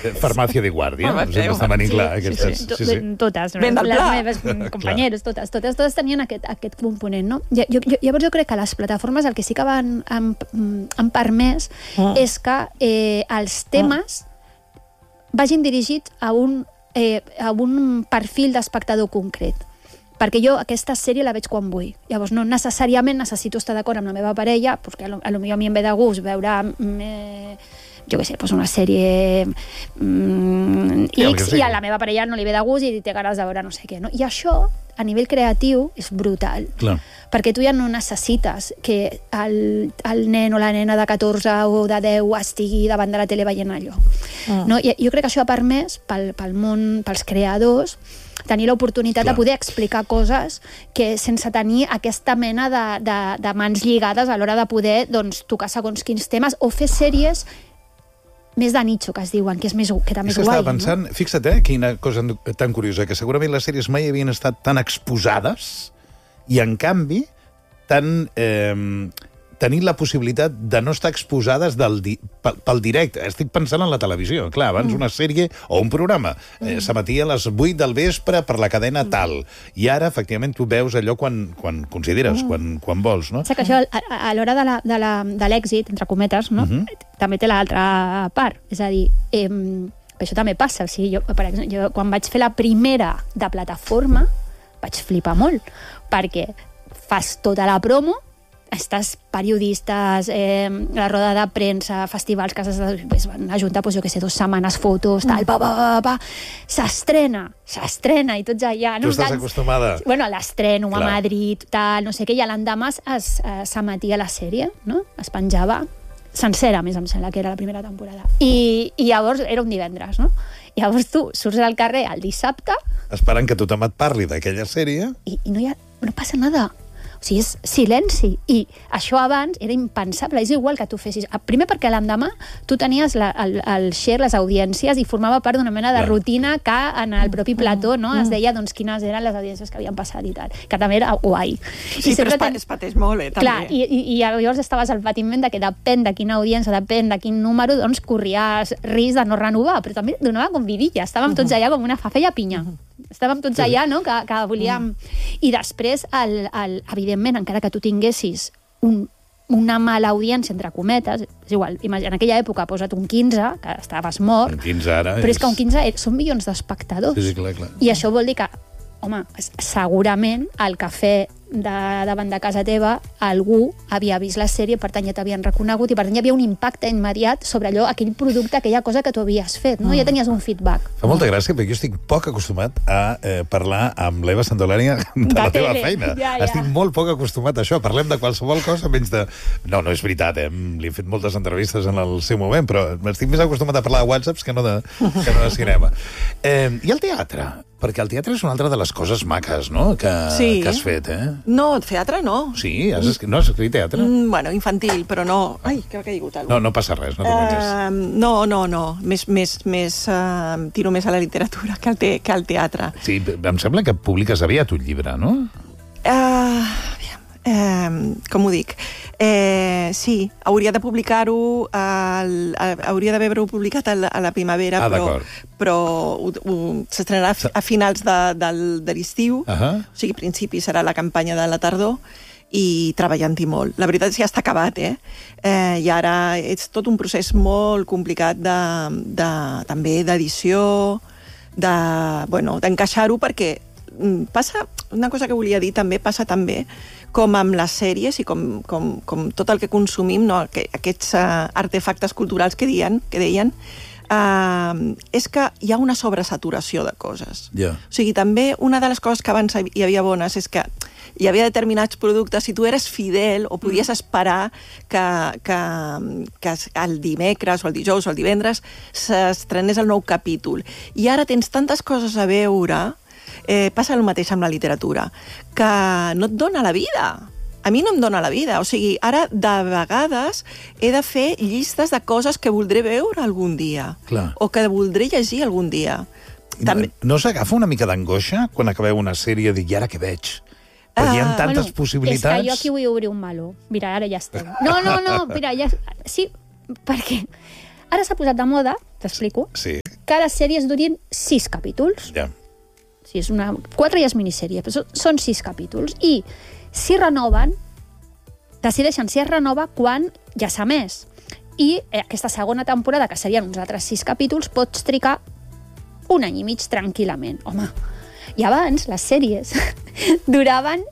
Farmàcia de Guàrdia. Està venint clar. Totes. Les meves companyeres, totes tenien aquest component, no? Llavors jo crec que les plataformes el que sí que han permès és que els temes vagin dirigits a un perfil d'espectador concret. Perquè jo aquesta sèrie la veig quan vull. Llavors no necessàriament necessito estar d'acord amb la meva parella, perquè potser a mi em ve de gust veure, jo què sé, una sèrie X, i a la meva parella no li ve de gust i té ganes de veure no sé què. I això, a nivell creatiu, és brutal. Perquè tu ja no necessites que el nen o la nena de 14 o de 10 estigui davant de la tele veient allò. Jo crec que això ha permès pel món, pels creadors, tenir l'oportunitat de poder explicar coses que sense tenir aquesta mena de mans lligades a l'hora de poder tocar segons quins temes o fer sèries més de nicho, que es diuen, que també és guai. Estava pensant, fixa't, quina cosa tan curiosa, que segurament les sèries mai havien estat tan exposades i, en canvi, tenint la possibilitat de no estar exposades pel directe. Estic pensant en la televisió. Clar, abans una sèrie o un programa s'emetia a les 8 del vespre per la cadena tal. I ara, efectivament, tu veus allò quan consideres, quan vols, no? Sé que això, a l'hora de l'èxit, entre cometes, també té l'altra part. És a dir, això també passa. Per exemple, jo quan vaig fer la primera de plataforma vaig flipar molt, perquè fas tota la promo, estàs periodistes, la roda de premsa, festivals que es van ajuntar, jo què sé, 2 setmanes, fotos, tal, s'estrena, i tots allà. Tu estàs acostumada. Bueno, l'estreno a Madrid, tal, no sé què, i l'endemà s'emetia la sèrie, no? Es penjava sencera, més em sembla que era la primera temporada. I llavors era un divendres, no? Llavors tu surts al carrer el dissabte... Esperant que tothom et parli d'aquella sèrie... I no passa nada. O sigui, és silenci. I això abans era impensable. És igual que tu fessis... Primer perquè l'endemà tu tenies el share, les audiències, i formava part d'una mena de rutina que en el propi plató es deia quines eren les audiències que havien passat i tal. Que també era guai. Sí, però es pateix molt, també. Clar, i llavors estaves al patiment de que depèn de quina audiència, depèn de quin número, doncs corries risc de no renovar, però també donava com vidilla. Estàvem tots allà com una feia pinya. Estàvem tots allà, no?, que volíem... I després, evidentment, encara que tu tinguessis una mala audiència, entre cometes, és igual, en aquella època posa't un 15, que estaves mort, un 15 ara però és que un 15 són milions d'espectadors. Sí, clar. I això vol dir que, home, segurament al cafè davant de casa teva algú havia vist la sèrie, per tant ja t'havien reconegut i per tant hi havia un impacte immediat sobre allò, aquell producte, aquella cosa que tu havies fet, no? Ja tenies un feedback. Fa molta gràcia, perquè jo estic poc acostumat a parlar amb l'Eva Santolària de la teva feina. Estic molt poc acostumat a això. Parlem de qualsevol cosa menys de... No és veritat, li he fet moltes entrevistes en el seu moment, però estic més acostumat a parlar de whatsapps que no de cinema. I el teatre? Perquè el teatre és una altra de les coses maques, no?, que has fet, No, teatre no. Sí? No has escrit teatre? Bueno, infantil, però no... Ai, que ha caigut alguna cosa. No passa res, no comentis. No. Més tiro més a la literatura que al teatre. Sí, em sembla que publiques aviat un llibre, no? Com ho dic? Sí, hauria de publicar-ho, hauria d'haver-ho publicat a la primavera, però s'estrenarà a finals de l'estiu, o sigui, a principi serà la campanya de la tardor, i treballant-hi molt. La veritat és que ja està acabat, i ara és tot un procés molt complicat també d'edició, d'encaixar-ho, perquè passa, una cosa que volia dir també, passa també com amb les sèries i com tot el que consumim, no? Aquests artefactes culturals que deien, és que hi ha una sobresaturació de coses. O sigui, també una de les coses que abans hi havia bones és que hi havia determinats productes, si tu eres fidel o podies esperar que el dimecres o el dijous o el divendres s'estrenés el nou capítol. I ara tens tantes coses a veure... Passa el mateix amb la literatura, que no et dona la vida. A mi no em dona la vida. O sigui, ara, de vegades, he de fer llistes de coses que voldré veure algun dia. O que voldré llegir algun dia. No s'agafa una mica d'angoixa quan acabeu una sèrie i dic, i ara què veig? Perquè hi ha tantes possibilitats... És que jo aquí vull obrir un meló. Mira, ara ja estem. No, mira, ja... Sí, perquè ara s'ha posat de moda, t'explico. Sí. cada sèrie durin 6 capítols. Ja. Sí, 4 ja és minissèrie, però són 6 capítols. I si renoven, decideixen si es renova quan ja s'ha emès. I aquesta segona temporada, que serien uns altres 6 capítols, pots trigar 1 any i mig tranquil·lament. Home, i abans les sèries duraven,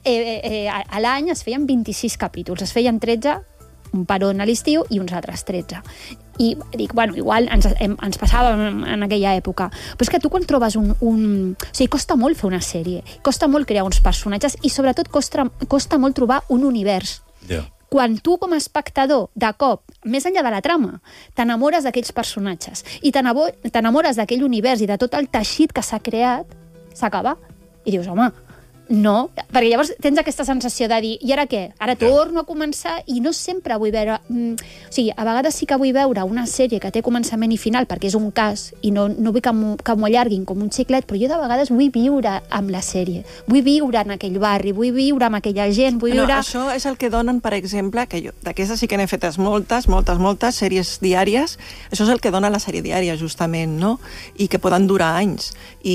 a l'any es feien 26 capítols, es feien 13, un peron a l'estiu i uns altres 13. I dic, bueno, igual ens passava en aquella època. Però és que tu quan trobes O sigui, costa molt fer una sèrie, costa molt crear uns personatges i sobretot costa molt trobar un univers. Yeah. Quan tu, com a espectador, de cop, més enllà de la trama, t'enamores d'aquells personatges i t'enamores d'aquell univers i de tot el teixit que s'ha creat, s'acaba. I dius, home, no, perquè llavors tens aquesta sensació de dir, i ara què? Ara torno a començar i no sempre vull veure... O sigui, a vegades sí que vull veure una sèrie que té començament i final perquè és un cas i no vull que m'ho allarguin com un xiclet, però jo de vegades vull viure amb la sèrie, vull viure en aquell barri, vull viure amb aquella gent, vull viure... Això és el que donen, per exemple, que jo d'aquestes sí que n'he fetes moltes sèries diàries, això és el que dona la sèrie diària, justament, no? I que poden durar anys.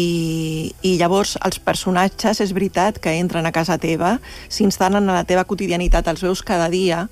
I llavors els personatges, és veritat, que entren a casa teva, s'instal·len a la teva quotidianitat, els veus cada dia,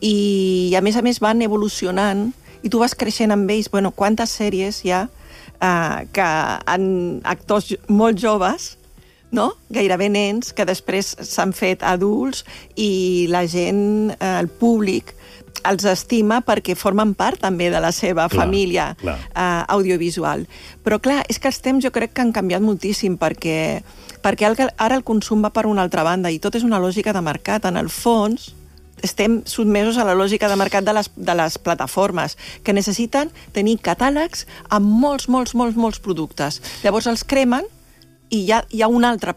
i a més van evolucionant, i tu vas creixent amb ells. Bueno, quantes sèries hi ha que han actors molt joves, no? Gairebé nens, que després s'han fet adults, i la gent, el públic, els estima perquè formen part també de la seva família audiovisual. Però clar, és que els temps jo crec que han canviat moltíssim perquè ara el consum va per una altra banda i tot és una lògica de mercat. En el fons, estem sotmesos a la lògica de mercat de les plataformes, que necessiten tenir catàlegs amb molts productes. Llavors els cremen i hi ha un altre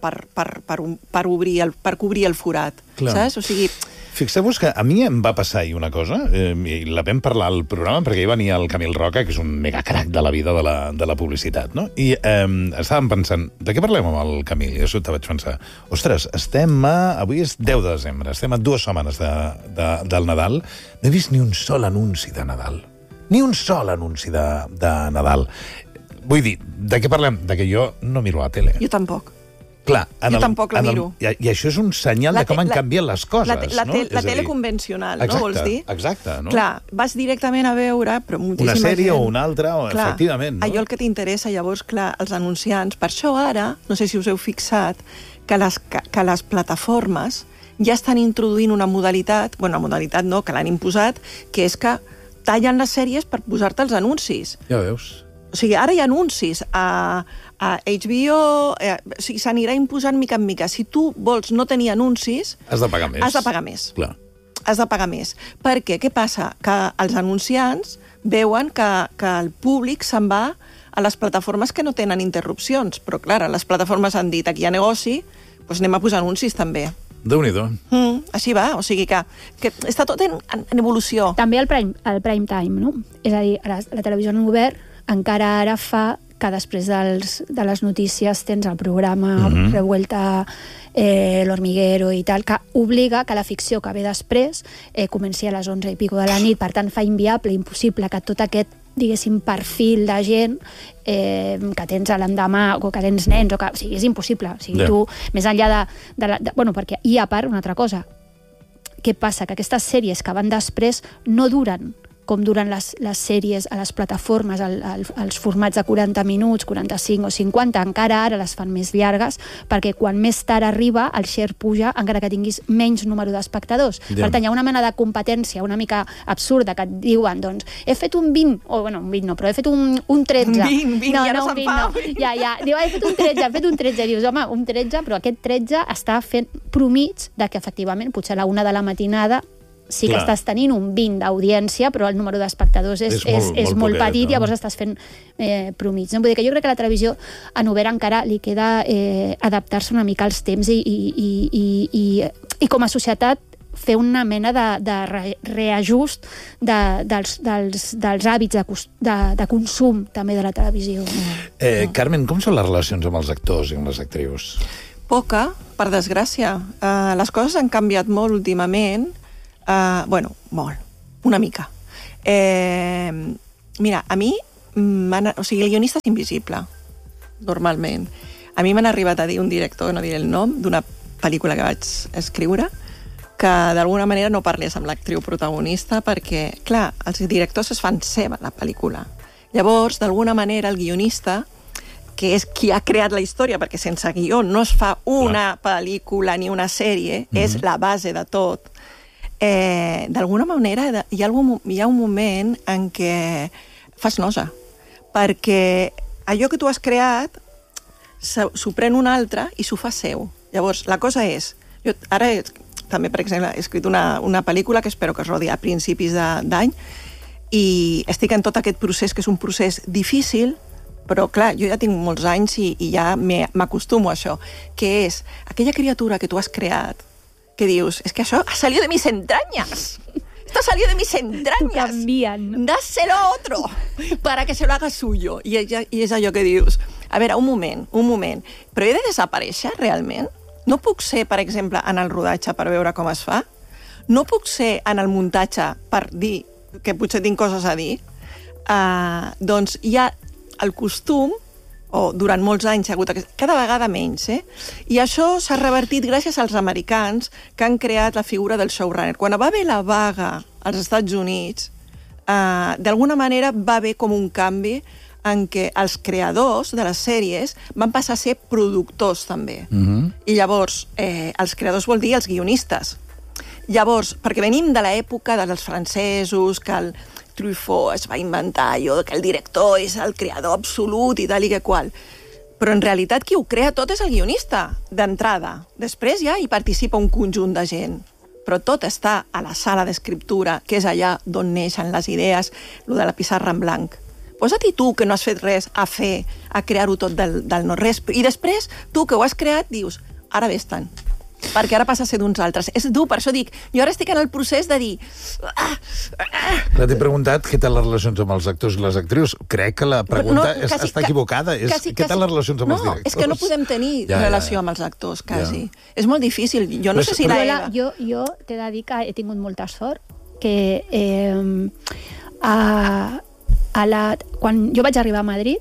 per cobrir el forat. Saps? O sigui... Fixeu-vos que a mi em va passar ahir una cosa, i la vam parlar al programa, perquè hi venia el Camil Roca, que és un megacrac de la vida de la publicitat, no? I estàvem pensant, de què parlem amb el Camil? I de sobte vaig pensar, ostres, avui és 10 de desembre, estem a 2 setmanes del Nadal, no he vist ni un sol anunci de Nadal. Ni un sol anunci de Nadal. Vull dir, de què parlem? De que jo no miro la tele. Jo tampoc. Clar, jo tampoc la miro. I això és un senyal de com han canviat les coses. La tele convencional, no vols dir? Exacte, no? Clar, vas directament a veure, però moltíssima gent... Una sèrie o una altra, efectivament. Allò el que t'interessa, llavors, clar, els anunciants... Per això ara, no sé si us heu fixat, que les plataformes ja estan introduint una modalitat, una modalitat no, que l'han imposat, que és que tallen les sèries per posar-te els anuncis. Ja veus. O sigui, ara hi ha anuncis a HBO, o sigui, s'anirà imposant mica en mica. Si tu vols no tenir anuncis... Has de pagar més. Has de pagar més. Clar. Has de pagar més. Perquè què passa? Que els anunciants veuen que el públic se'n va a les plataformes que no tenen interrupcions. Però, clar, les plataformes han dit aquí hi ha negoci, doncs anem a posar anuncis també. Déu-n'hi-do. Així va, o sigui que està tot en evolució. També el prime time, no? És a dir, la televisió en obert encara ara fa que després de les notícies tens el programa Revuelta, l'Hormiguero i tal, que obliga que la ficció que ve després comenci a les 11 i pico de la nit, per tant fa inviable, impossible que tot aquest, diguéssim, perfil de gent que tens a l'endemà o que tens nens, o sigui, és impossible. O sigui, tu, més enllà bueno, perquè, i a part, una altra cosa, què passa? Que aquestes sèries que van després no duren com duren les sèries a les plataformes, als formats de 40 minuts, 45 o 50, encara ara les fan més llargues, perquè quan més tard arriba, el share puja, encara que tinguis menys número d'espectadors. Per tant, hi ha una mena de competència una mica absurda, que et diuen, doncs, he fet un 20, o bueno, un 20 no, però he fet un 13. Un 20, ja no se'n fa. Ja, diu, he fet un 13, dius, home, un 13, però aquest 13 està fent promig de que, efectivament, potser a la 1 de la matinada sí que estàs tenint un 20 d'audiència, però el número d'espectadors és molt petit, llavors estàs fent promig. Vull dir que jo crec que a la televisió en obert encara li queda adaptar-se una mica als temps i com a societat fer una mena de reajust dels hàbits de consum també de la televisió. Carmen, com són les relacions amb els actors i amb les actrius? Poca, per desgràcia. Les coses han canviat molt últimament. Bueno, molt, una mica. Mira, a mi o sigui, el guionista és invisible, normalment. A mi m'han arribat a dir un director, no diré el nom, d'una pel·lícula que vaig escriure, que d'alguna manera no parlés amb l'actriu protagonista perquè, clar, els directors es fan seva la pel·lícula. Llavors, d'alguna manera, el guionista, que és qui ha creat la història, perquè sense guió no es fa una pel·lícula ni una sèrie, és la base de tot. D'alguna manera hi ha un moment en què fas nosa, perquè allò que tu has creat s'ho pren un altre i s'ho fa seu. Llavors, la cosa és... Jo ara també, per exemple, he escrit una pel·lícula que espero que es rodi a principis d'any i estic en tot aquest procés, que és un procés difícil, però, clar, jo ja tinc molts anys i ja m'acostumo a això, que és aquella criatura que tu has creat, que dius, és que això ha salido de mis entrañas. Esto ha salido de mis entrañas. Cambian. Dáselo a otro para que se lo haga suyo. I és allò que dius, a veure, un moment, però he de desaparèixer realment? No puc ser, per exemple, en el rodatge per veure com es fa? No puc ser en el muntatge per dir que potser tinc coses a dir? Doncs hi ha el costum, o durant molts anys ha hagut cada vegada menys, i això s'ha revertit gràcies als americans que han creat la figura del showrunner. Quan va haver la vaga als Estats Units, d'alguna manera va haver com un canvi en què els creadors de les sèries van passar a ser productors també. I llavors, els creadors vol dir els guionistes. Llavors, perquè venim de l'època dels francesos, que el Truffaut es va inventar allò, que el director és el creador absolut i tal i que qual. Però en realitat qui ho crea tot és el guionista, d'entrada. Després ja hi participa un conjunt de gent. Però tot està a la sala d'escriptura, que és allà d'on neixen les idees, lo de la pissarra en blanc. Posa-t'hi tu, que no has fet res, a crear-ho tot del no-res. I després, tu, que ho has creat, dius, ara vés-te'n. Perquè ara passa a ser d'uns altres. És dur, per això dic, jo ara estic en el procés de dir... Clar, t'he preguntat què tal les relacions amb els actors i les actrius. Crec que la pregunta està equivocada. Què tal les relacions amb els directors? No, és que no podem tenir relació amb els actors, quasi. És molt difícil. Jo no sé si la Eva... Jo t'he de dir que he tingut molta sort, que quan jo vaig arribar a Madrid,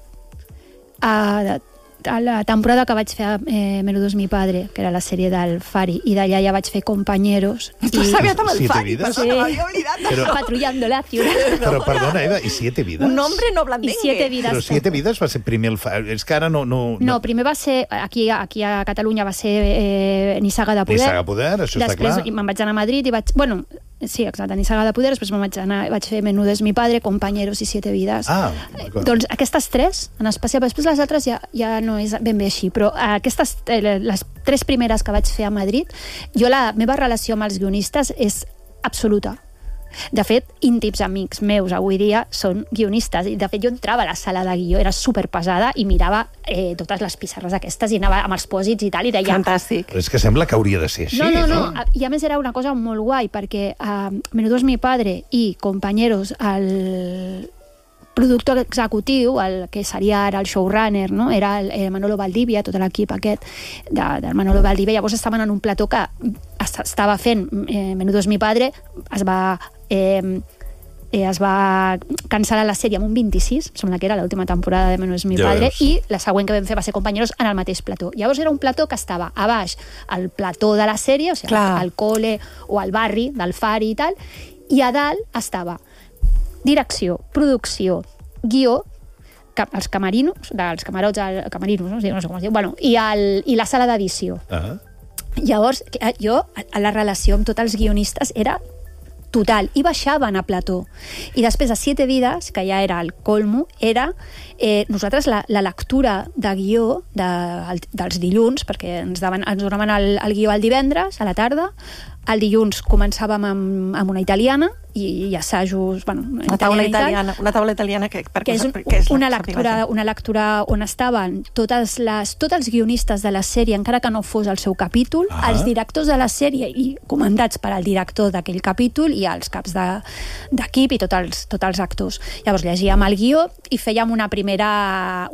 a la temporada que vaig fer a Menudo es mi padre, que era la sèrie del Fari, i d'allà ja vaig fer Compañeros. Tu sabies amb el Fari? Sí. Patrullando la ciudad. Però, perdona, Eva, ¿y 7 vidas? Un hombre no blandengue. I 7 vidas. Però 7 vidas va ser primer el Fari. És que ara no... No, primer va ser, aquí a Catalunya va ser Nissaga de Poder. Nissaga de Poder, això està clar. Després me'n vaig anar a Madrid i vaig... Bueno, sí, exacte, Nissaga de Poder, després vaig fer Menudo es mi padre, Compañeros i 7 vidas. Doncs aquestes 3, en especial, després les altres ja no és ben bé així, però aquestes, les 3 primeres que vaig fer a Madrid, la meva relació amb els guionistes és absoluta. De fet, íntims amics meus avui dia són guionistes, i de fet jo entrava a la sala de guió, era superpesada i mirava totes les pissarres aquestes i anava amb els pòsits i tal, i deia... Fantàstic. Però és que sembla que hauria de ser així, no? I a més era una cosa molt guai, perquè Menudo es mi padre i Compañeros, el productor executiu, el que seria ara el showrunner, no? Era el Manolo Valdivia, tot l'equip aquest del Manolo Valdivia. Llavors estaven en un plató que estava fent Menudo es mi padre, es va cancel·lar la sèrie amb un 26, sembla que era l'última temporada de Menudo es mi padre, i la següent que vam fer va ser Compañeros en el mateix plató. Llavors era un plató que estava a baix el plató de la sèrie, o sigui, al col·le o al barri del Fari i tal, i a dalt estava direcció, producció, guió, els camerinos, dels camarots, camerinos, no sé com es diu, bueno, i la sala d'edició. Llavors, jo, la relació amb tots els guionistes era total, i baixaven a plató. I després de 7 vides, que ja era el colmo, era nosaltres la lectura de guió dels dilluns, perquè ens donaven el guió el divendres a la tarda, el dilluns començàvem amb una italiana i assajos, bueno, una taula italiana que és una lectura on estaven tots els guionistes de la sèrie, encara que no fos el seu capítol, els directors de la sèrie i comandats per al director d'aquell capítol i els caps d'equip i tots els actors. Llavors llegíem el guió i fèiem una primera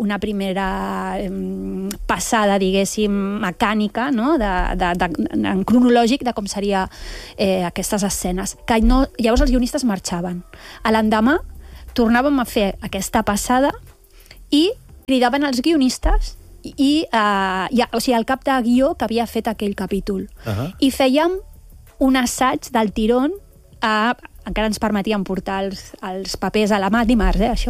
passada, diguéssim, mecànica, no? En cronològic de com seria aquestes escenes. Llavors els guionistes marxaven. A l'endemà tornàvem a fer aquesta passada i cridaven els guionistes o sigui, el cap de guió que havia fet aquell capítol. I fèiem un assaig del tirón encara ens permetien portar els papers a la mà, dimarts, això,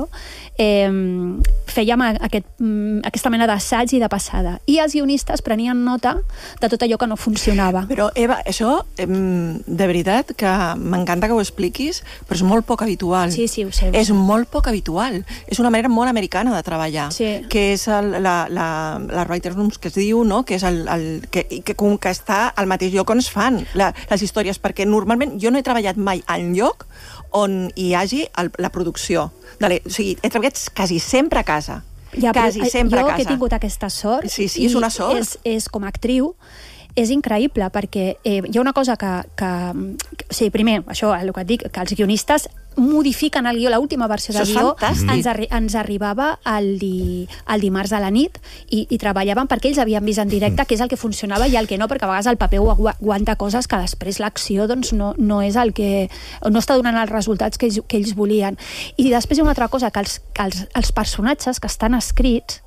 fèiem aquesta mena d'assaig i de passada. I els guionistes prenien nota de tot allò que no funcionava. Però, Eva, això, de veritat, que m'encanta que ho expliquis, però és molt poc habitual. Sí, ho sé. És molt poc habitual. És una manera molt americana de treballar, que és la writer's room que es diu, no? Que és que està al mateix lloc on es fan les històries, perquè normalment jo no he treballat mai enlloc on hi hagi la producció. O sigui, he treballat quasi sempre a casa. Quasi sempre a casa. Jo que he tingut aquesta sort, sí, és una sort. És com a actriu, és increïble, perquè hi ha una cosa que sí, primer, això, el que et dic, que els guionistes modifiquen el guió, l'última versió del guió ens arribava el dimarts a la nit i treballaven perquè ells havien vist en directe què és el que funcionava i el que no, perquè a vegades el paper aguanta coses que després l'acció doncs, no és el que... no està donant els resultats que ells volien. I després hi ha una altra cosa, que els personatges que estan escrits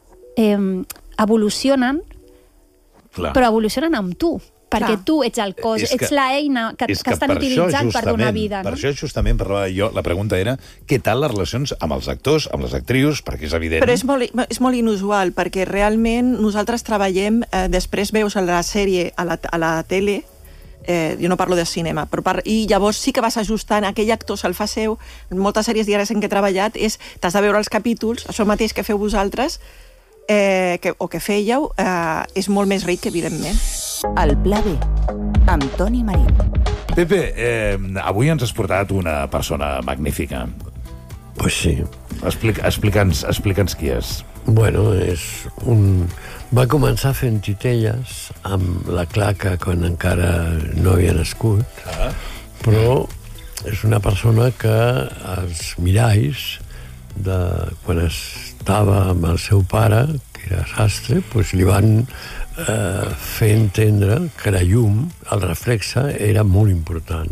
evolucionen, però evolucionen amb tu, perquè tu ets el cos, ets l'eina que estan utilitzant per donar vida. Per això justament parlava jo, la pregunta era què tal les relacions amb els actors, amb les actrius, perquè és evident... Però és molt inusual, perquè realment nosaltres treballem, després veus la sèrie a la tele, jo no parlo de cinema, i llavors sí que vas ajustant, aquell actor se'l fa seu, en moltes sèries diàries en què he treballat, t'has de veure els capítols, això mateix que feu vosaltres, o que fèieu, és molt més ric, evidentment. El Pla B, amb Toni Marín. Pepe, avui ens has portat una persona magnífica. Pues sí. Explica'ns qui és. Bueno, va començar fent titelles amb la Claca quan encara no havia nascut, però és una persona que els miralls quan estava amb el seu pare, que era sastre, doncs li van fer entendre que la llum, el reflexe, era molt important.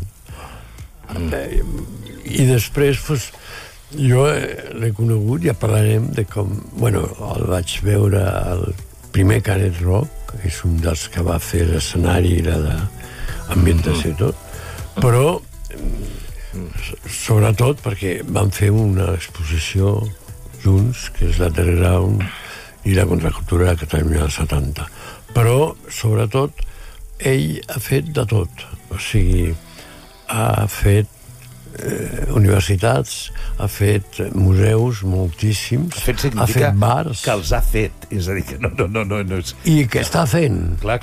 I després, jo l'he conegut, ja parlarem de com... Bueno, el vaig veure al primer Canet Rock, que és un dels que va fer l'escenari i la d'ambientació i tot, però sobretot perquè van fer una exposició junts, que és l'Underground i la Contracultura de Catalunya dels 70. Però, sobretot, ell ha fet de tot. O sigui, ha fet universitats, ha fet museus moltíssims, ha fet bars... Que els ha fet, és a dir, que no és... I que està fent. Clar.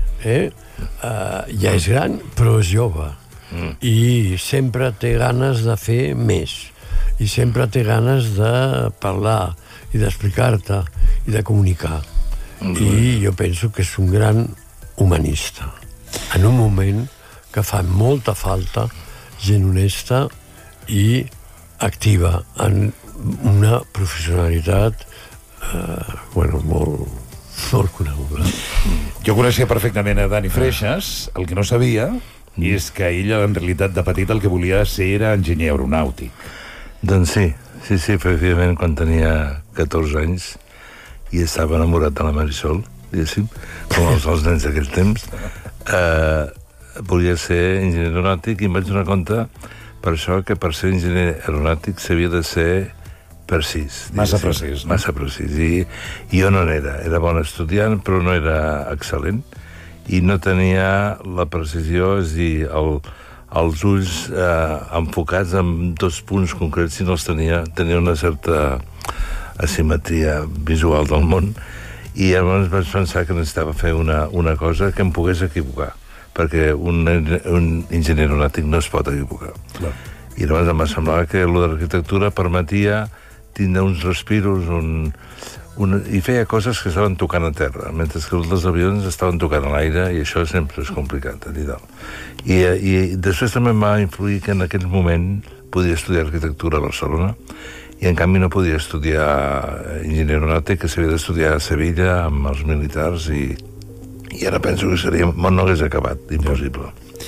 Ja és gran, però és jove. I sempre té ganes de fer més. I sempre té ganes de parlar i d'explicar-te i de comunicar. I jo penso que és un gran humanista. En un moment que fa molta falta gent honesta i activa en una professionalitat molt coneguda. Jo coneixia perfectament a Dani Freixas, el que no sabia és que ell, en realitat, de petit el que volia ser era enginyer aeronàutic. Doncs sí, efectivament, quan tenia 14 anys i estava enamorat de la Marisol, diguéssim, com els nens d'aquell temps, volia ser enginyer aeronàutic i em vaig donar compte per això que per ser enginyer aeronàutic s'havia de ser precís. Massa precís. Massa precís. I jo no n'era. Era bon estudiant, però no era excel·lent. I no tenia la precisió, és dir, els ulls enfocats en dos punts concrets, sinó els tenia una certa asimetria visual del món. I llavors vaig pensar que necessitava fer una cosa que em pogués equivocar, perquè un enginyer aeronàutic no es pot equivocar. Clar. I llavors em va semblar que allò de l'arquitectura permetia tindre uns respiros, i feia coses que estaven tocant a terra, mentre que els avions estaven tocant a l'aire, i això sempre és complicat, I després també em va influir que en aquell moment podia estudiar arquitectura a Barcelona, i en canvi no podia estudiar enginyer aeronàutic, que s'havia d'estudiar a Sevilla amb els militars, i ara penso que no hagués acabat, impossible.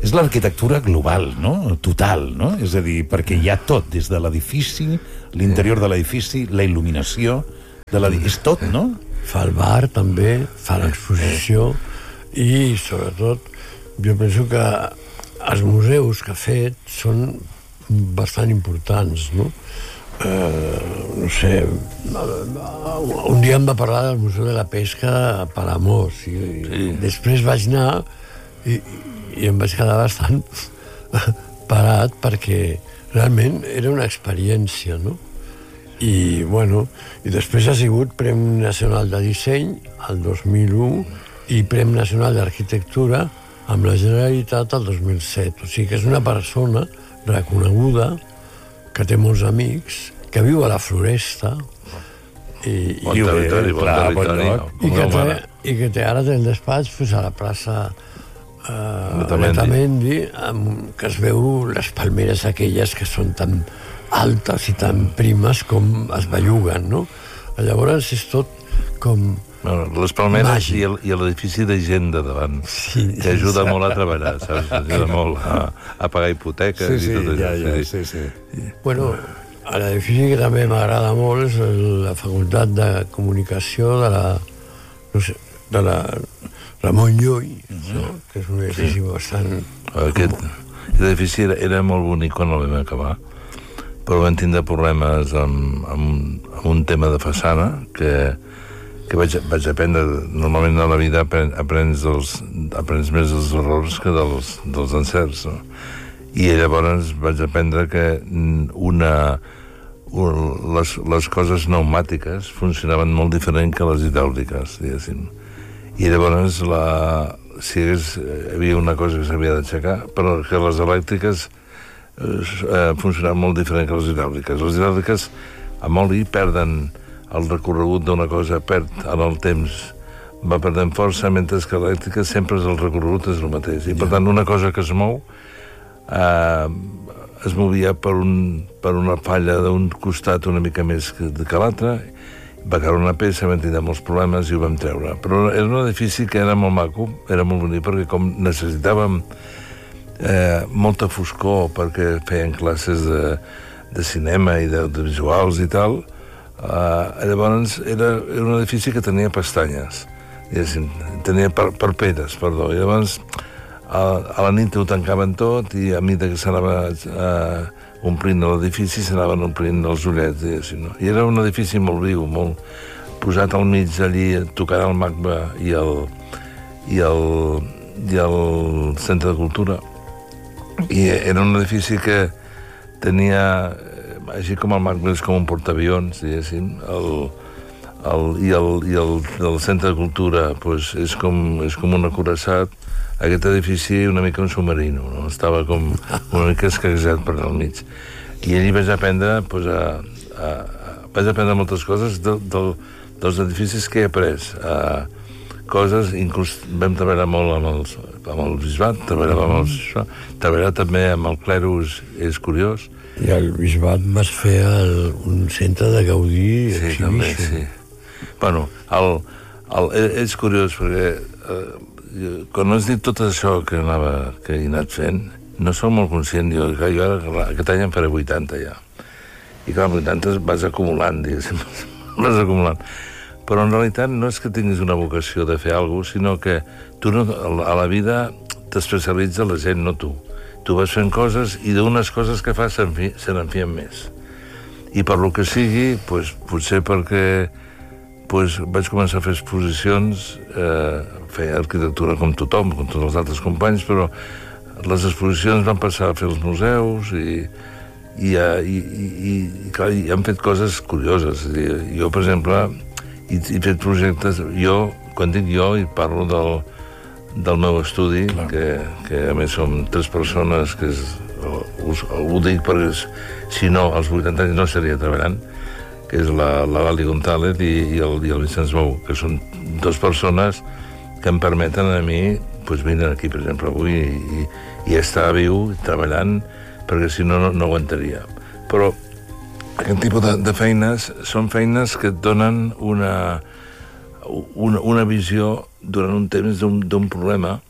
És l'arquitectura global, no? Total, no? És a dir, perquè hi ha tot, des de l'edifici, l'interior de l'edifici, la il·luminació, és tot, no? Fa el bar, també, fa l'exposició, i, sobretot, jo penso que els museus que ha fet són bastant importants, no? No sé, un dia em va parlar del Museu de la Pesca a Palamós i després vaig anar i em vaig quedar bastant parat perquè realment era una experiència, no? I, bueno, i després ha sigut Premi Nacional de Disseny el 2001 i Premi Nacional d'Arquitectura amb la Generalitat el 2007. O sigui que és una persona reconeguda que té molts amics, que viu a la Floresta bon territori, i que té ara el despatx a la plaça Letamendi, que es veu les palmeres aquelles que són tan altes i tan primes com es belluguen, no? Llavors és tot com... Les palmeres i l'edifici d'Hisenda davant, que ajuda molt a treballar, saps? Ajuda molt a pagar hipoteques i tot això. Sí. Bueno, l'edifici que també m'agrada molt és la Facultat de Comunicació de la Ramon Llull, que és un edifici bastant... Aquest edifici era molt bonic quan el vam acabar, però vam tindre problemes amb un tema de façana que vaig aprendre. Normalment a la vida aprens més dels errors que dels encerts, no? I llavors vaig aprendre que les coses pneumàtiques funcionaven molt diferent que les hidràuliques, diguéssim. I llavors hi havia una cosa que s'havia d'aixecar, però que les elèctriques funcionaven molt diferent que les hidràuliques. Les hidràuliques amb oli perden el recorregut d'una cosa, perd en el temps, va perdent força, mentre que l'elèctrica sempre el recorregut és el mateix. I per tant, una cosa que es mou es movia per una falla d'un costat una mica més que l'altre, va caure una peça, vam tindre molts problemes i ho vam treure. Però era un edifici que era molt maco, era molt bonic, perquè com necessitàvem molta foscor perquè feien classes de cinema i d'audiovisuals i tal, llavors era un edifici que tenia pestanyes, tenia parpetes, perdó, i llavors a la nit ho tancaven tot i a mesura que s'anava omplint l'edifici s'anaven omplint els ullets, diguéssim, no? I era un edifici molt viu, molt posat al mig allí, tocant el MACBA i el Centre de Cultura, i era un edifici que tenia, així com el MACBA és com un portaavions, diguéssim, i el Centre de Cultura pues, és com un acoraçat. Aquest edifici una mica un submarino, no? Estava com una mica escaquejat per al mig. I allí vaig aprendre moltes coses dels edificis que he après. Coses, inclús vam treballar molt amb el bisbat, treballar també amb el clerus és curiós. I al bisbat vas fer un centre de Gaudí Exhibition. També, sí. Bueno, és curiós perquè quan has dit tot això que he anat fent, no soc molt conscient. Jo ara, aquest any em faré 80 ja. I clar, 80 vas acumulant, diguéssim, vas acumulant. Però en realitat no és que tinguis una vocació de fer alguna cosa, sinó que tu a la vida t'especialitza la gent, no tu. Tu vas fent coses i d'unes coses que fas se n'enfien més. I per lo que sigui, potser perquè vaig començar a fer exposicions, feia arquitectura com tothom, com tots els altres companys, però les exposicions van passar a fer els museus i clar, han fet coses curioses. Jo, per exemple, he fet projectes, quan dic jo, i parlo del meu estudi, que a més som 3 persones, que ho dic perquè si no, als 80 anys no estaria treballant, que és la Lali González i el Vicenç Bou, que són 2 persones que em permeten a mi vindre aquí, per exemple, avui i estar viu, treballant, perquè si no, no aguantaria. Però aquest tipus de feines són feines que et donen una visió durant un temps d'un problema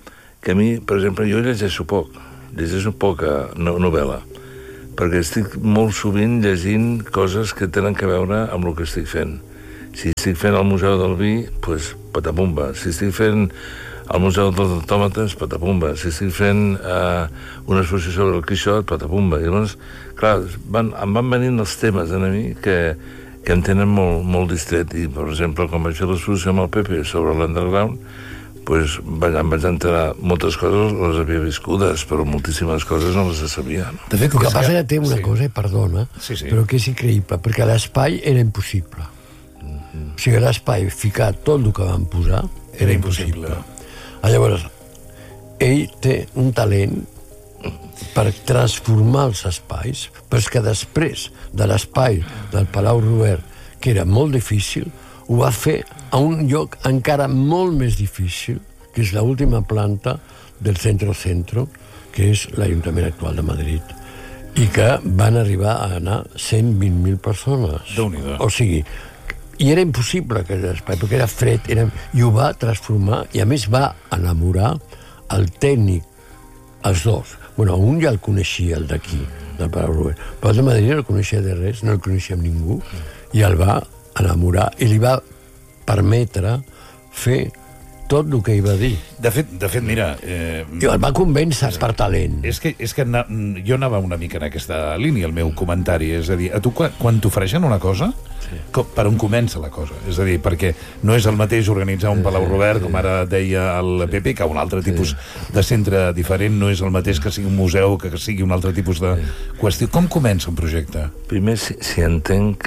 que a mi, per exemple, jo llegeixo poca novel·la, perquè estic molt sovint llegint coses que tenen a veure amb el que estic fent. Si estic fent el Museu del Vi, doncs patapumba. Si estic fent el Museu dels Autòmates, patapumba. Si estic fent una exposició sobre el Quixot, patapumba. I llavors, clar, em van venint els temes a mi que em tenen molt distret. I, per exemple, quan vaig fer l'exposició amb el Pepe sobre l'underground, doncs em vaig enterar moltes coses, les havia viscudes, però moltíssimes coses no les sabia. No? De fet, el que passa que té una cosa, perdona, però que és increïble, perquè l'espai era impossible. O sigui, l'espai, ficar tot el que van posar, era impossible. Llavors, ell té un talent per transformar els espais, però és que després de l'espai del Palau Robert, que era molt difícil, ho va fer a un lloc encara molt més difícil, que és l'última planta del Centro, que és l'Ajuntament actual de Madrid, i que van arribar a anar 120.000 persones. Déu-n'hi-do. O sigui, i era impossible aquell espai, perquè era fred, i ho va transformar, i a més va enamorar el tècnic, els dos. Bueno, un ja el coneixia, el d'aquí, del Palau Robert, però el de Madrid no el coneixia de res, no el coneixia amb ningú, i el va enamorar i li va permetre fer tot el que ell va dir. De fet, mira... I el va convèncer per talent. És que jo anava una mica en aquesta línia, el meu comentari. És a dir, a tu quan t'ofereixen una cosa, per on comença la cosa? És a dir, perquè no és el mateix organitzar un Palau Robert, com ara deia el Pepe, que un altre tipus de centre diferent, no és el mateix que sigui un museu, que sigui un altre tipus de qüestió. Com comença un projecte? Primer, si entenc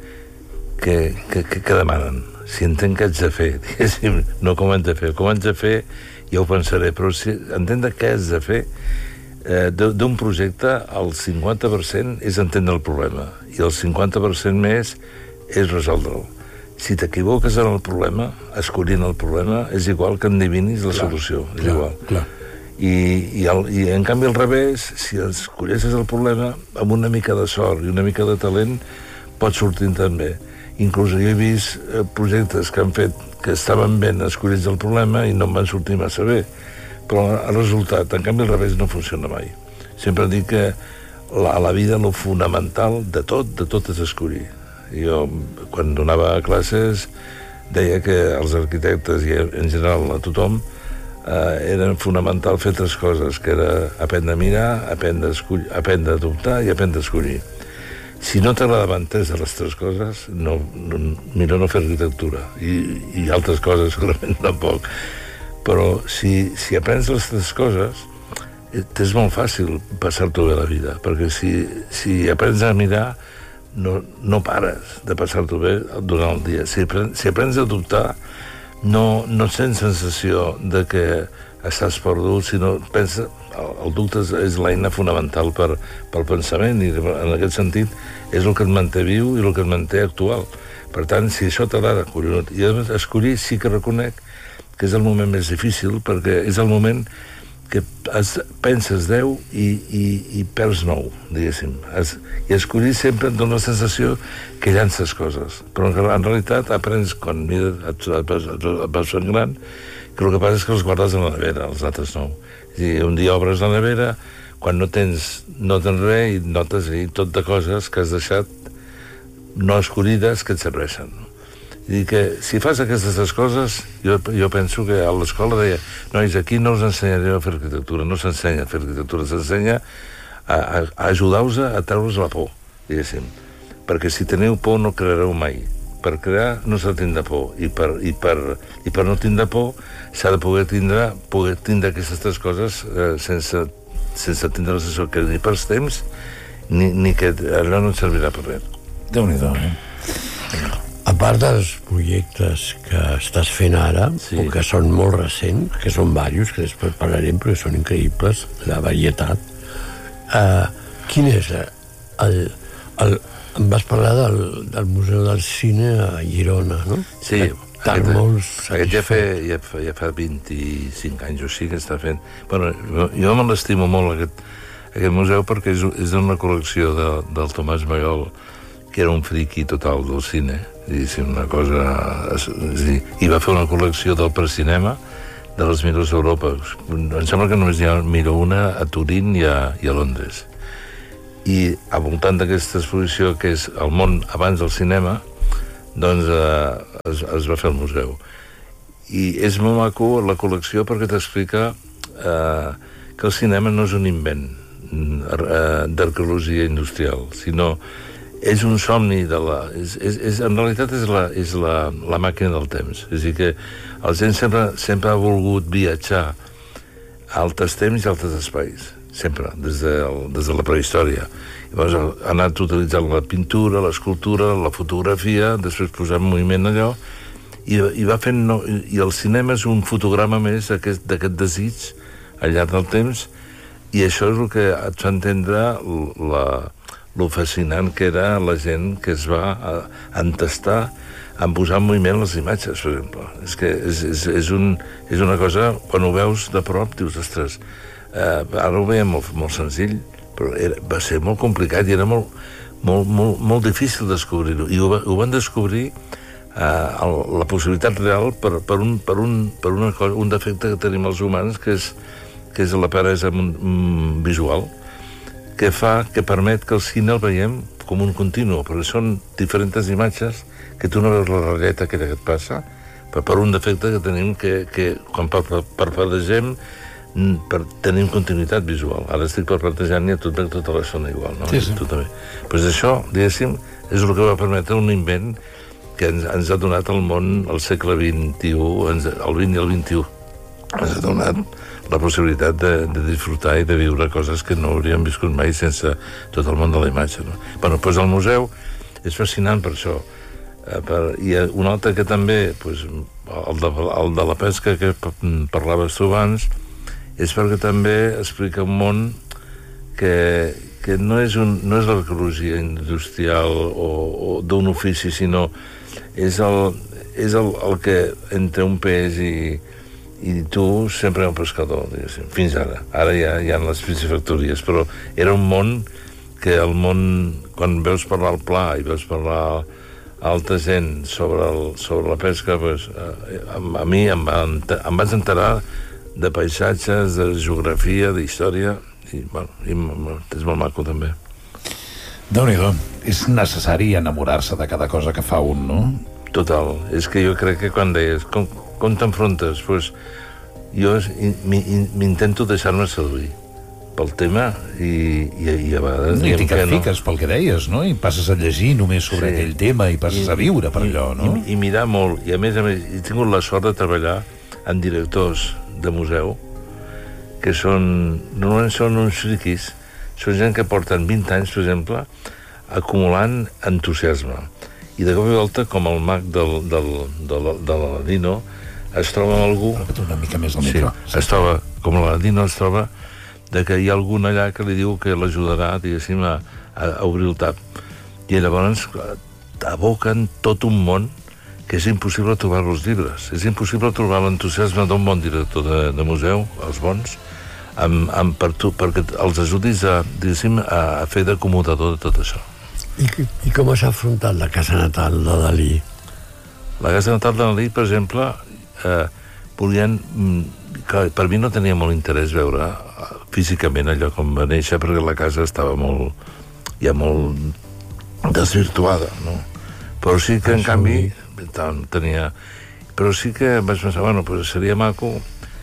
que demanen. Si entenc què haig de fer, diguéssim, no com haig de fer. Com haig de fer ja ho pensaré, però si entenc què haig de fer, d'un projecte el 50% és entendre el problema i el 50% més és resoldre'l. Si t'equivoques en el problema, escollint el problema, és igual que endevinis la solució. És igual. I en canvi al revés, si escolleixes el problema, amb una mica de sort i una mica de talent, pot sortir també. Inclús jo he vist projectes que han fet que estaven ben escollits el problema i no em van sortir massa bé. Però el resultat, en canvi, al revés, no funciona mai. Sempre dic que a la vida el fonamental de tot és escollir. Jo, quan donava classes, deia que els arquitectes i en general a tothom era fonamental fer tres coses, que era aprendre a mirar, aprendre a dubtar i aprendre a escollir. Si no t'agradaven tres de les tres coses, millor no fer arquitectura. I altres coses segurament tampoc. Però si aprens les tres coses, és molt fàcil passar-t'ho bé la vida, perquè si aprens a mirar, no pares de passar-t'ho bé durant el dia. Si aprens a dubtar, no sents sensació de que estàs perdut, sinó pensa... El dubte és l'eina fonamental pel pensament i en aquest sentit és el que et manté viu i el que et manté actual. Per tant, si això t'agrada, collonut, i a més escollir sí que reconec que és el moment més difícil perquè és el moment que penses 10 i perds 9, diguéssim. I escollir sempre et dona la sensació que llances coses, però en realitat aprens quan et vas fent gran que el que passa és que els guardes a la nevera, els altres 9. I un dia obres la nevera, quan no tens res i notes tot de coses que has deixat no escollides que et serveixen. I que si fas aquestes tres coses, jo penso que a l'escola deia nois, aquí no us ensenyaré a fer arquitectura, no s'ensenya a fer arquitectura, s'ensenya a ajudar-vos a treure's la por, diguéssim. Perquè si teniu por no creareu mai. Per crear no s'ha de tindre por i per no tindre por s'ha de poder tindre aquestes tres coses sense tindre la sensació que ni perds temps ni que allò no et servirà per res. Déu-n'hi-do, A part dels projectes que estàs fent ara, o que són molt recents, que són diversos, que després parlarem, perquè són increïbles, la varietat, quin és em vas parlar del Museu del Cine a Girona, no? Sí. Aquest ja fa 25 anys o així que està fent. Bueno, jo me l'estimo molt, aquest museu, perquè és una col·lecció del Tomàs Mayol, que era un friqui total del cine, diguéssim, una cosa... I va fer una col·lecció del precinema, de les millors d'Europa. Em sembla que només hi ha millor una a Turín i a Londres. I al voltant d'aquesta exposició, que és el món abans del cinema, doncs es va fer el museu. I és molt maco la col·lecció perquè t'explica que el cinema no és un invent d'arqueologia industrial, sinó és un somni en realitat és la màquina del temps. És a dir, que la gent sempre ha volgut viatjar a altres temps i altres espais, sempre, des de la prehistòria. Llavors ha anat utilitzant la pintura, l'escultura, la fotografia, després posar en moviment allò, i va fent... I el cinema és un fotograma més d'aquest desig al llarg del temps, i això és el que et fa entendre lo fascinant que era la gent que es va entestar en posar en moviment les imatges, per exemple. És que és una cosa, quan ho veus de prop, dius, ostres, ara ho veiem molt senzill, però va ser molt complicat i era molt difícil descobrir-ho. I ho van descobrir la possibilitat real per un defecte que tenim els humans, que és la peresa visual, que permet que el cine el veiem com un continu, perquè són diferents imatges que tu no veus la ratlleta aquella que et passa, per un defecte que tenim que quan parpadegem tenim continuïtat visual. Ara estic parpadejant i a tu et veig tota la zona igual, no? Sí. Tu també. Pues això, diguéssim, és el que va permetre un invent que ens ha donat el món al segle XXI, el XX i el XXI. Ens ha donat la possibilitat de disfrutar i de viure coses que no hauríem viscut mai sense tot el món de la imatge, no? Bueno, doncs el museu és fascinant per això. I un altre que també, el de la pesca que parlaves tu abans, és perquè també explica un món que no és l'arqueologia industrial o d'un ofici, sinó és el que entre un peix i tu sempre un pescador, diguéssim, fins ara. Ara ja hi ha les piscifactories, però era un món que quan veus parlar al Pla i veus parlar altra gent sobre la pesca, a mi em vaig enterar de paisatges, de geografia, d'història, i és molt maco també. Déu-n'hi-do, és necessari enamorar-se de cada cosa que fa un, no? Total, és que jo crec que quan deies com t'enfrontes, doncs jo m'intento deixar-me seduir pel tema i a vegades... I t'hi fiques pel que deies, no? I passes a llegir només sobre aquell tema i passes a viure per allò, no? I mirar molt. I a més, he tingut la sort de treballar amb directors de museu que normalment són uns friquis, són gent que porten 20 anys, per exemple, acumulant entusiasme. I de cop i volta, com el mag de l'Aladino, es troba amb algú... Una mica més al micro. Sí, es troba, com l'Aladino es troba, que hi ha algun allà que li diu que l'ajudarà, diguéssim, a obrir el tap. I llavors aboquen tot un món que és impossible trobar als llibres. És impossible trobar l'entusiasme d'un bon director de museu, els bons, perquè els ajudis a fer d'acomodador de tot això. I com s'ha afrontat la casa natal de Dalí? La casa natal de Dalí, per exemple, per mi no tenia molt interès veure físicament allò com va néixer, perquè la casa estava molt desvirtuada, no? Però sí que, en canvi, tenia... Però sí que vaig pensar, seria maco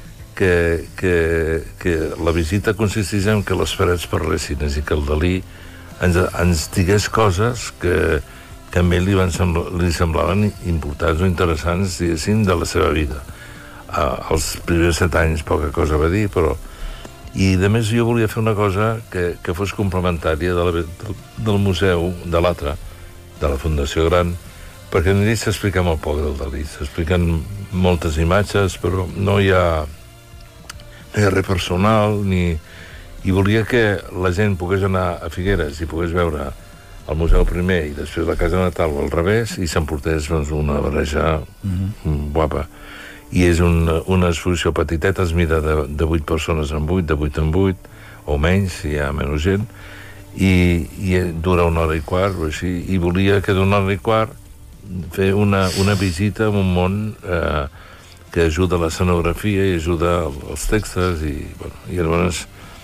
que la visita consistís en que les parets parlessin, és a dir, que el Dalí ens digués coses que a ell li semblaven importants o interessants, diguéssim, de la seva vida. Els primers 7 anys poca cosa va dir, però... I, a més, jo volia fer una cosa que fos complementària del museu, de l'altre, de la Fundació Gran, perquè en ell s'explica molt poc del Dalí. S'expliquen moltes imatges, però no hi ha res personal, i volia que la gent pogués anar a Figueres i pogués veure el museu primer i després la casa natal o al revés, i s'emportés una barreja guapa. I és una exposició petiteta, es mira de 8 persones en 8, de 8 en 8, o menys, si hi ha menys gent, i dura 1 hora i quart, o així, i volia que d'una hora i quart fer una visita a un món que ajuda a l'escenografia i ajuda als textos, i llavors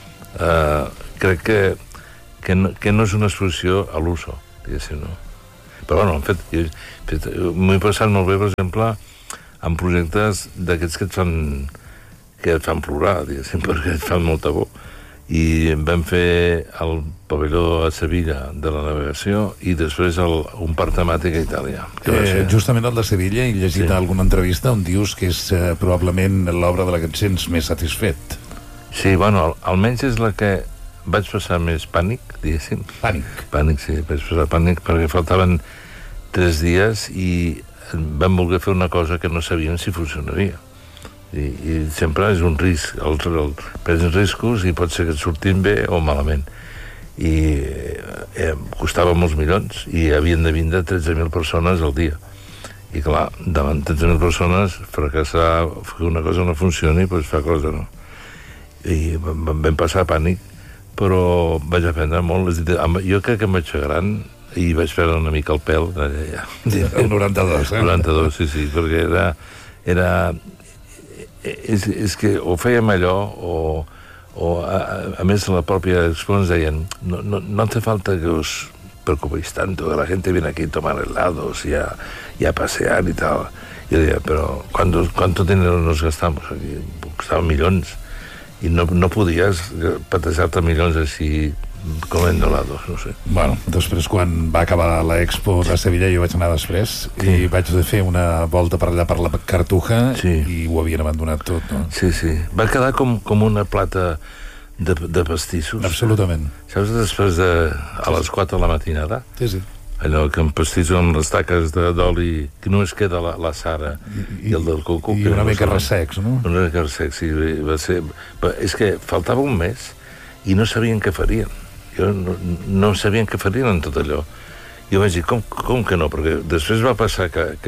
crec que no és una exposició a l'uso, diguéssim, no? Però, bueno, m'ho he passat molt bé, per exemple, en projectes d'aquests que et fan plorar, diguéssim, perquè et fan molta por. I vam fer el pavelló a Sevilla de la navegació i després un parc temàtic a Itàlia. Justament el de Sevilla, he llegit alguna entrevista on dius que és probablement l'obra de la que et sents més satisfet. Sí, bueno, almenys és la que vaig passar més pànic, diguéssim. Pànic, sí, vaig passar pànic perquè faltaven 3 dies i vam voler fer una cosa que no sabíem si funcionaria. I sempre és un risc, prens riscos i pot ser que et surtin bé o malament. I costava molts milions i havien de vindre 13.000 persones al dia. I clar, davant 13.000 persones, fracassar, que una cosa no funcioni, doncs fa cosa, no? I vam passar pànic, però vaig aprendre molt. Jo crec que em vaig fer gran i vaig fer una mica el pèl. El 92, 92, sí, perquè era és que o fèiem allò o a més la pròpia expo ens deien no hace falta que os preocupéis tanto, que la gente viene aquí a tomar helados y a pasear y tal. Yo decía, pero ¿cuánto dinero nos gastamos aquí? Costaven milions i no podies patejar-te milions així comiendo helados, no sé. Bueno, després quan va acabar l'Expo de Sevilla jo vaig anar després i vaig fer una volta per allà per la Cartuja i ho havien abandonat tot, no? Sí, va quedar com una plata de pastissos. Absolutament. Saps, després a les 4 de la matinada? Sí. Allò que em pastisso amb les taques d'oli, que només queda la Sara i el del coco. I una mica ressecs, no? Una mica ressecs, sí. És que faltava un mes i no sabien què farien. No sabien què farien en tot allò. Jo vaig dir, com que no? Perquè després va passar que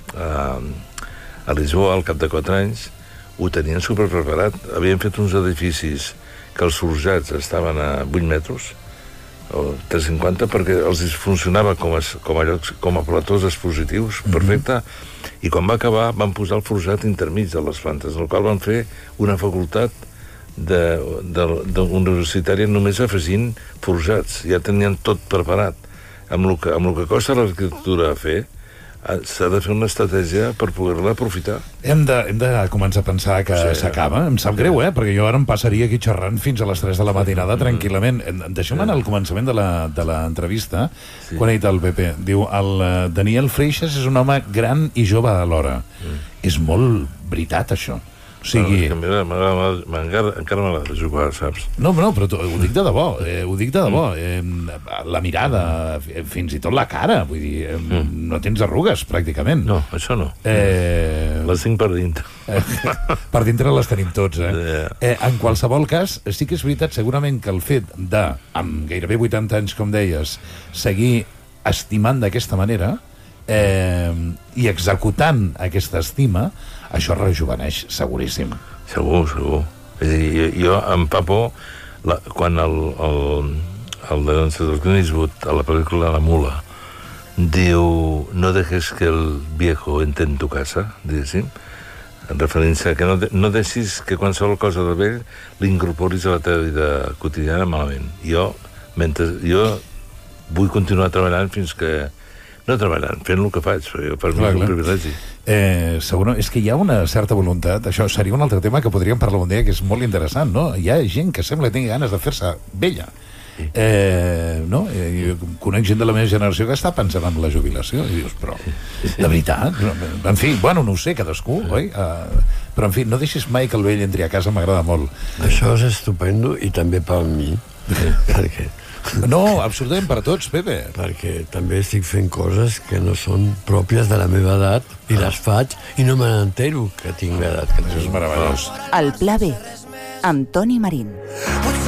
a Lisboa, al cap de 4 anys, ho tenien superpreparat. Havien fet uns edificis que els forjats estaven a 8 metres, o 350, perquè els funcionava com a platós expositius, perfecte, i quan va acabar van posar el forjat intermig de les plantes, en el qual van fer una facultat universitària només afegint forjats. Ja tenien tot preparat. Amb el que costa l'arquitectura a fer, s'ha de fer una estratègia per poder-la aprofitar. Hem de començar a pensar que s'acaba. Em sap greu, perquè jo ara em passaria aquí xerrant fins a les 3 de la matinada tranquil·lament. Deixa'm anar al començament de l'entrevista, quan ha dit el PP. Diu, el Daniel Freixas és un home gran i jove alhora. És molt veritat, això. O sigui... encara m'agrada jugar, saps? No, però ho dic de debò. La mirada, fins i tot la cara, vull dir, no tens arrugues, pràcticament. No, això no. Les tinc per dintre. Per dintre les tenim tots, En qualsevol cas, sí que és veritat, segurament que el fet de, amb gairebé 80 anys, com deies, seguir estimant d'aquesta manera i executant aquesta estima, això rejuveneix, seguríssim. Segur. Jo empapo quan el dansador Clint Eastwood a la pel·lícula La Mula diu no dejes que el viejo entren en tu casa, diguéssim, en referència a que no deixis que qualsevol cosa de vell l'incorporis a la teva vida quotidiana malament. Jo vull continuar treballant fins que no treballant, fent el que faig, perquè per mi és un privilegi. Segurament, és que hi ha una certa voluntat, això seria un altre tema que podríem parlar un dia, que és molt interessant, no? Hi ha gent que sembla que tingui ganes de fer-se vella. No? Jo conec gent de la meva generació que està pensant en la jubilació, i dius, però, de veritat? En fi, bueno, no ho sé, cadascú, oi? Però, en fi, no deixis mai que el vell entri a casa, m'agrada molt. Això és estupendo, i també per mi, perquè... No, absolutament per tots, Pepe. Perquè també estic fent coses que no són pròpies de la meva edat i les faig i no me n'entero que tinc l'edat que tinc. Això és meravellós. El Pla B, amb Toni Marín.